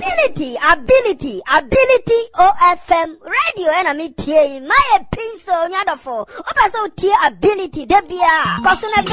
ability OFM radio enemy tie my pinso nyadofo oba so tie ability debia koso na